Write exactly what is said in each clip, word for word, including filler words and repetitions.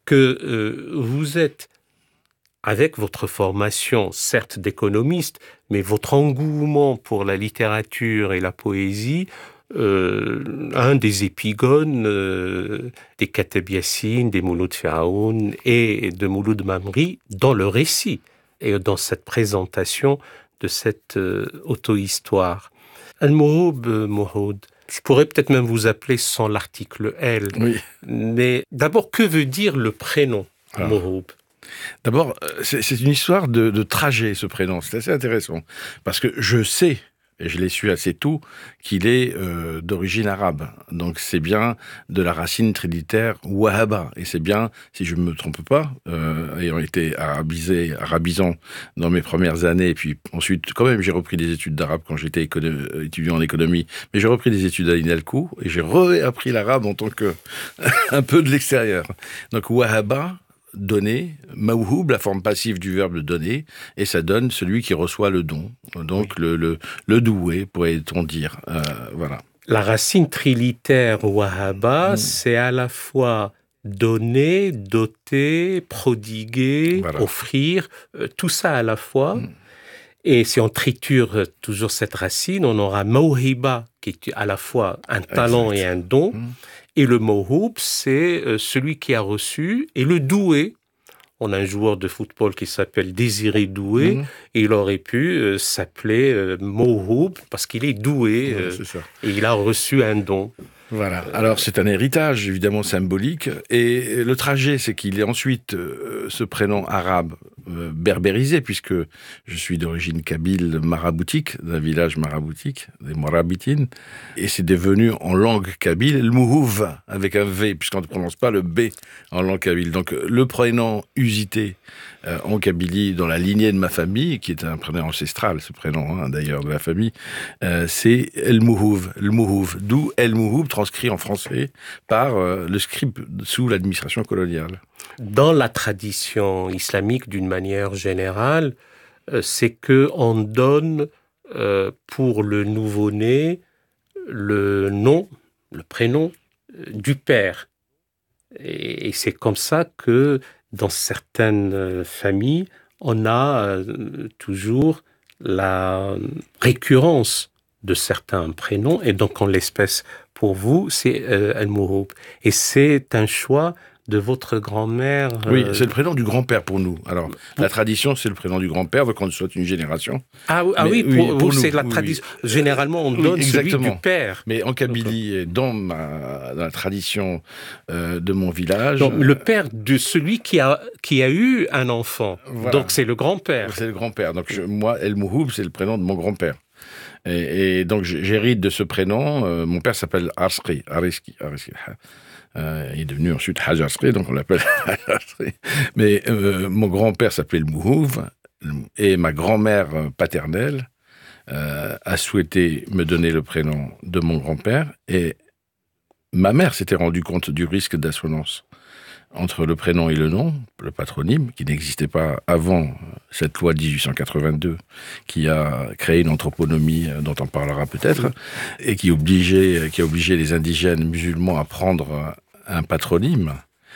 que euh, vous êtes, avec votre formation, certes d'économiste, mais votre engouement pour la littérature et la poésie, euh, un des épigones euh, des Kateb Yassine, des Mouloud Firaoun et de Mouloud Mamri dans le récit et dans cette présentation de cette euh, auto-histoire. Al-Mouhoub, Mouhoud, je pourrais peut-être même vous appeler sans l'article L. Oui. Mais d'abord, que veut dire le prénom ah. Mouhoub? D'abord, c'est, c'est une histoire de, de trajet, ce prénom. C'est assez intéressant. Parce que je sais, et je l'ai su assez tôt, qu'il est euh, d'origine arabe. Donc c'est bien de la racine trilitaire Wahaba. Et c'est bien, si je ne me trompe pas, euh, ayant été arabisé, arabisant dans mes premières années, et puis ensuite, quand même, j'ai repris des études d'arabe quand j'étais écono- étudiant en économie, mais j'ai repris des études à l'INALCO, et j'ai réappris l'arabe en tant que un peu de l'extérieur. Donc Wahaba, donner, mawhoub, la forme passive du verbe donner, et ça donne celui qui reçoit le don. Donc oui. le, le, le doué, pourrait-on dire. Euh, voilà. La racine trilitaire wahaba, mmh. c'est à la fois donner, doter, prodiguer, voilà. offrir, euh, tout ça à la fois. Mmh. Et si on triture toujours cette racine, on aura mawhiba, qui est à la fois un talent exact. Et un don. Mmh. Et le mawhoub, c'est celui qui a reçu. Et le doué, on a un joueur de football qui s'appelle Désiré Doué, mmh. et il aurait pu euh, s'appeler euh, mawhoub parce qu'il est doué, ouais, euh, c'est ça. Et il a reçu un don. Voilà. Alors, c'est un héritage, évidemment, symbolique. Et le trajet, c'est qu'il est ensuite euh, ce prénom arabe euh, berbérisé, puisque je suis d'origine kabyle maraboutique, d'un village maraboutique, des Morabitines. Et c'est devenu en langue kabyle le mouhouv, avec un V, puisqu'on ne prononce pas le B en langue kabyle. Donc, le prénom usité euh, en Kabylie, dans la lignée de ma famille, qui est un prénom ancestral, ce prénom, hein, d'ailleurs, de la famille, euh, c'est El Mouhouv, El Mouhouv, d'où El Mouhouv, transcrit en français par euh, le scribe sous l'administration coloniale. Dans la tradition islamique, d'une manière générale, euh, c'est que on donne euh, pour le nouveau-né le nom, le prénom euh, du père. Et, et c'est comme ça que dans certaines euh, familles, on a euh, toujours la récurrence de certains prénoms, et donc en l'espèce pour vous, c'est euh, Al-Mouhoub. Et c'est un choix de votre grand-mère. Euh... Oui, c'est le prénom du grand-père pour nous. Alors, pour... la tradition, c'est le prénom du grand-père, donc on soit une génération. Ah, ah mais, oui, pour, oui, pour vous, nous, c'est la tradition. Oui. Généralement, on donne oui, celui du père. Mais en Kabylie, et dans, ma, dans la tradition euh, de mon village... Donc, le père de celui qui a, qui a eu un enfant. Voilà. Donc, c'est le grand-père. C'est le grand-père. Donc, je, moi, El Mouhoub, c'est le prénom de mon grand-père. Et, et donc, j'hérite de ce prénom. Euh, mon père s'appelle Arsqi, Ariski, Ariski. Euh, il est devenu ensuite Haj Arsqi, donc on l'appelle Haj Arsqi. Mais euh, mon grand-père s'appelait le Mouhouv, et ma grand-mère paternelle euh, a souhaité me donner le prénom de mon grand-père, et ma mère s'était rendue compte du risque d'assonance entre le prénom et le nom, le patronyme, qui n'existait pas avant cette loi de dix-huit cent quatre-vingt-deux, qui a créé une anthroponymie dont on parlera peut-être, et qui obligeait, qui a obligé les indigènes musulmans à prendre un patronyme.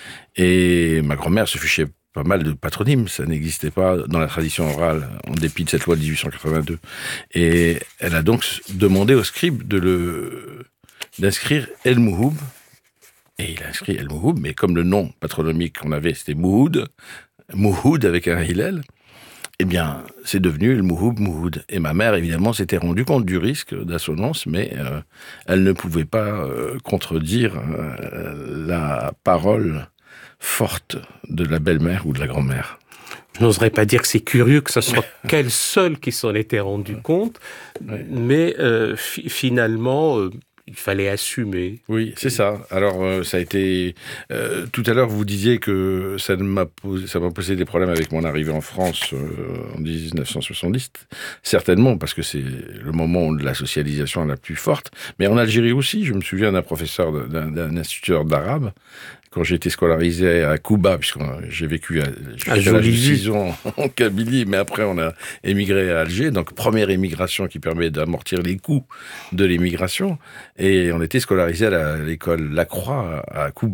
Et ma grand-mère se fichait pas mal de patronymes, ça n'existait pas dans la tradition orale, en dépit de cette loi de dix-huit cent quatre-vingt-deux. Et elle a donc demandé au scribe de le, d'inscrire El Mouhoub. Et il a inscrit El Mouhoub, mais comme le nom patronymique qu'on avait, c'était Mouhoud, Mouhoud avec un Hillel, eh bien, c'est devenu El Mouhoub Mouhoud. Et ma mère, évidemment, s'était rendue compte du risque d'assonance, mais euh, elle ne pouvait pas euh, contredire euh, la parole forte de la belle-mère ou de la grand-mère. Je n'oserais pas dire que c'est curieux que ce soit qu'elle seule qui s'en était rendue compte, oui. mais euh, fi- finalement... Euh, il fallait assumer. Oui, c'est ça. Alors, euh, ça a été... Euh, tout à l'heure, vous disiez que ça m'a posé, ça m'a posé des problèmes avec mon arrivée en France euh, en dix-neuf cent soixante-dix. Certainement, parce que c'est le moment de la socialisation la plus forte. Mais en Algérie aussi, je me souviens d'un professeur, d'un, d'un instituteur d'arabe, quand j'ai été scolarisé à Kouba, puisque j'ai vécu à, à l'âge de six ans en Kabylie, mais après on a émigré à Alger, donc première émigration qui permet d'amortir les coûts de l'émigration, et on était scolarisé à, la, à l'école Lacroix à Kouba,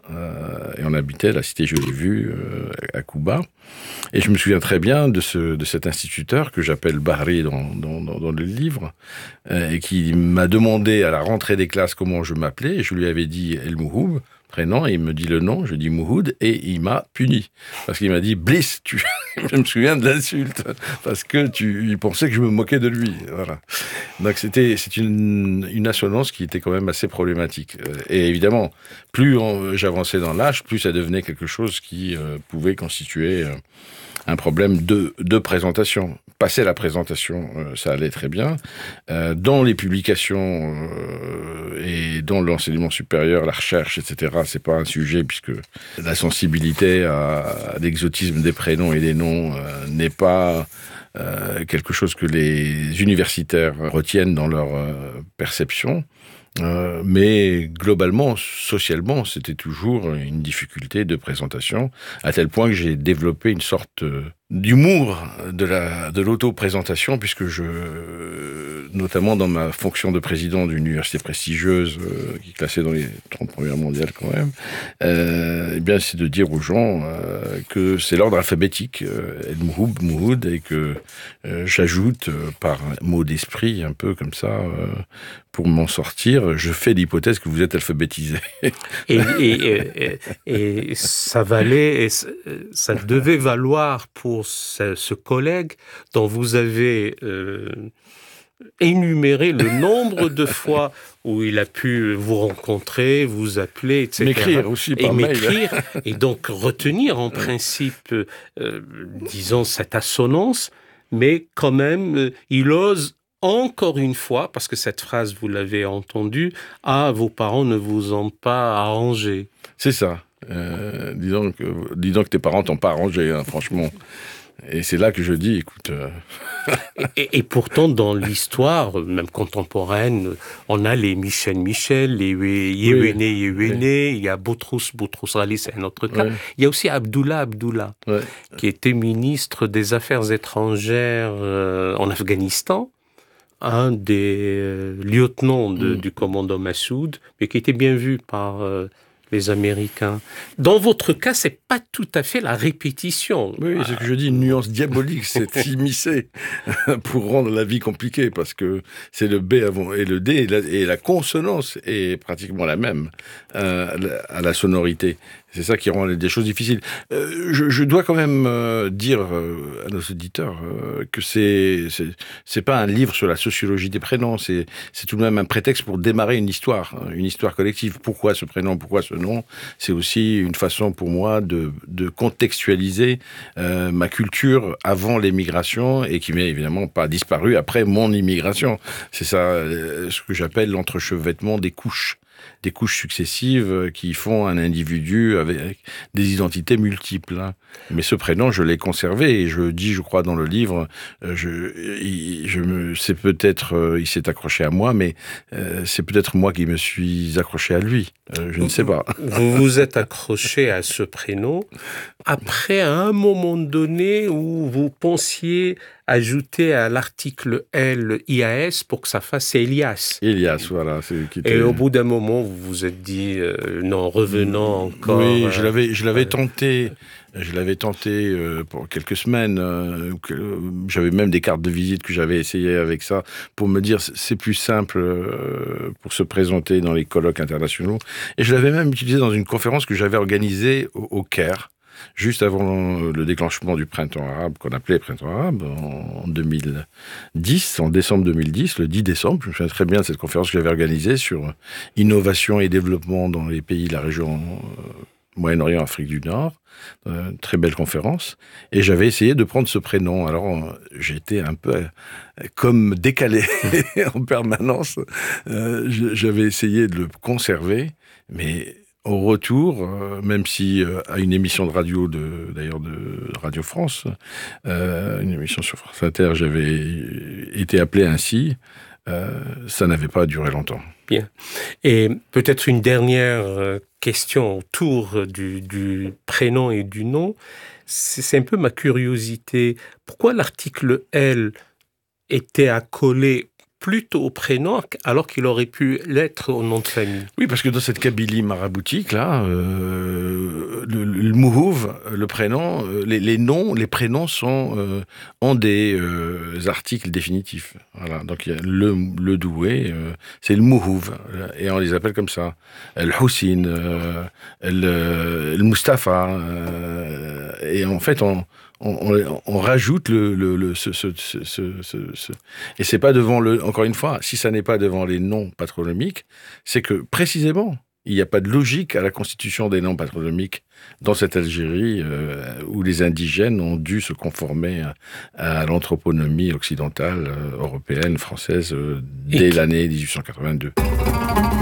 euh, et on habitait la cité Jolie Vue euh, à Cuba. Et je me souviens très bien de, ce, de cet instituteur que j'appelle Bahri dans, dans, dans, dans le livre, euh, et qui m'a demandé à la rentrée des classes comment je m'appelais, et je lui avais dit El Mouhoub, prénom, et il me dit le nom, je dis Mouhoud, et il m'a puni. Parce qu'il m'a dit, Bliss, tu... je me souviens de l'insulte, parce que tu... il pensait que je me moquais de lui. Voilà. Donc c'était, c'est une, une assonance qui était quand même assez problématique. Et évidemment, plus on, j'avançais dans l'âge, plus ça devenait quelque chose qui euh, pouvait constituer euh, un problème de, de présentation. Passer la présentation, euh, ça allait très bien. Euh, dans les publications euh, et dans l'enseignement supérieur, la recherche, et cetera, c'est pas un sujet puisque la sensibilité à, à l'exotisme des prénoms et des noms euh, n'est pas euh, quelque chose que les universitaires retiennent dans leur euh, perception. Euh, mais globalement, socialement, c'était toujours une difficulté de présentation, à tel point que j'ai développé une sorte euh, d'humour de la de l'auto-présentation, puisque je, notamment dans ma fonction de président d'une université prestigieuse, euh, qui est classée dans les trente premières mondiales quand même, euh, eh bien, c'est de dire aux gens euh, que c'est l'ordre alphabétique, euh, El Mouhoub, Mouhoud, et que euh, j'ajoute euh, par un mot d'esprit, un peu comme ça, euh, pour m'en sortir, je fais l'hypothèse que vous êtes alphabétisé. Et, et, et, et ça valait, et ça devait valoir pour ce, ce collègue dont vous avez euh, énuméré le nombre de fois où il a pu vous rencontrer, vous appeler, et cetera. M'écrire aussi par et mail. M'écrire, et donc retenir en principe, euh, disons, cette assonance, mais quand même, euh, il ose encore une fois, parce que cette phrase, vous l'avez entendue, « Ah, vos parents ne vous ont pas arrangé ». C'est ça. Euh, disons, que, disons que tes parents t'ont pas arrangé, hein, franchement. Et c'est là que je dis, écoute... Euh... et, et pourtant, dans l'histoire, même contemporaine, on a les Michel Michel, les Yéwéné Yéwéné, oui. Il y a Boutros Boutros Ghali, c'est un autre cas. Oui. Il y a aussi Abdullah Abdullah, oui. qui était ministre des Affaires étrangères euh, en Afghanistan, un des euh, lieutenants de, mmh. du commandant Massoud, mais qui était bien vu par euh, les Américains. Dans votre cas, c'est pas tout à fait la répétition. Oui, c'est ce que je dis, une nuance diabolique, c'est s'immiscer pour rendre la vie compliquée, parce que c'est le B avant et le D, et la, et la consonance est pratiquement la même euh, à la sonorité. C'est ça qui rend des choses difficiles. Euh, je, je dois quand même euh, dire euh, à nos auditeurs euh, que c'est, c'est c'est pas un livre sur la sociologie des prénoms, c'est c'est tout de même un prétexte pour démarrer une histoire, une histoire collective. Pourquoi ce prénom, pourquoi ce nom? C'est aussi une façon pour moi de de contextualiser euh, ma culture avant l'émigration et qui m'est évidemment pas disparu après mon immigration. C'est ça euh, ce que j'appelle l'entrechevêtrement des couches. Des couches successives qui font un individu avec des identités multiples. Mais ce prénom, je l'ai conservé et je dis, je crois, dans le livre, je, je me, c'est peut-être, il s'est accroché à moi, mais c'est peut-être moi qui me suis accroché à lui. Je ne sais pas. Vous vous êtes accroché à ce prénom après, à un moment donné où vous pensiez ajouter à l'article L I A S pour que ça fasse Elias. Elias, voilà. C'est, qui était... Et au bout d'un moment, vous vous êtes dit, euh, non, revenons encore. Oui, euh, je l'avais, je l'avais euh, tenté. Je l'avais tenté euh, pour quelques semaines. Euh, que, j'avais même des cartes de visite que j'avais essayé avec ça pour me dire c'est plus simple euh, pour se présenter dans les colloques internationaux. Et je l'avais même utilisé dans une conférence que j'avais organisée au, au Caire, juste avant le déclenchement du printemps arabe, qu'on appelait printemps arabe, en deux mille dix, en décembre deux mille dix, le dix décembre. Je me souviens très bien de cette conférence que j'avais organisée sur innovation et développement dans les pays de la région euh, Moyen-Orient, Afrique du Nord. Euh, très belle conférence. Et j'avais essayé de prendre ce prénom. Alors, euh, j'étais un peu euh, comme décalé en permanence. Euh, j'avais essayé de le conserver, mais... Au retour, euh, même si euh, à une émission de radio, de, d'ailleurs de Radio France, euh, une émission sur France Inter, j'avais été appelé ainsi, euh, ça n'avait pas duré longtemps. Bien. Et peut-être une dernière question autour du, du prénom et du nom. C'est, c'est un peu ma curiosité. Pourquoi l'article L était accolé plutôt au prénom, alors qu'il aurait pu l'être au nom de famille. Oui, parce que dans cette Kabylie maraboutique, là, euh, le, le Mouhouv, le prénom, euh, les, les noms, les prénoms sont euh, en des euh, articles définitifs. Voilà. Donc il y a le, le doué, euh, c'est le Mouhouv, et on les appelle comme ça. El Houssine, euh, el, el Mustafa, euh, et en fait on On, on, on rajoute le, le, le ce, ce, ce, ce, ce, et c'est pas devant le, encore une fois, si ça n'est pas devant les noms patronymiques, c'est que précisément, il n'y a pas de logique à la constitution des noms patronymiques dans cette Algérie euh, où les indigènes ont dû se conformer à, à l'anthroponymie occidentale, euh, européenne, française, euh, dès l'année dix-huit cent quatre-vingt-deux.